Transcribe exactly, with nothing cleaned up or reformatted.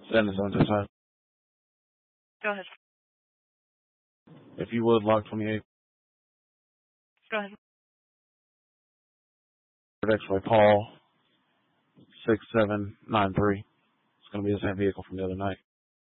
Send this on to side. Go ahead. If you would, log twenty-eight. Go ahead. X-ray Paul, six seven nine three. It's going to be the same vehicle from the other night.